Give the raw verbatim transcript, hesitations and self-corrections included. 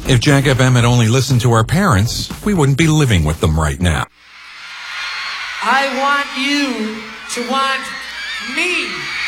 If Jack F M had only listened to our parents, we wouldn't be living with them right now. I want you to want me.